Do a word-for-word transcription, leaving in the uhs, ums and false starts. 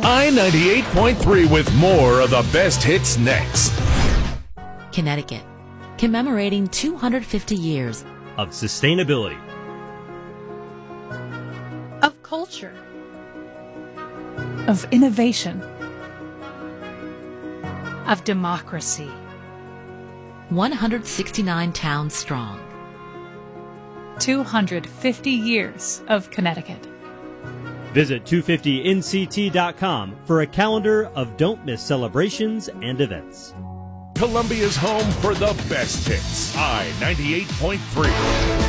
I ninety-eight point three with more of the best hits next. Connecticut, commemorating two hundred fifty years of sustainability, of culture, of innovation, of democracy. one hundred sixty-nine towns strong. two hundred fifty years of Connecticut. Visit two fifty N C T dot com for a calendar of don't miss celebrations and events. Columbia's home for the best hits. I ninety-eight point three.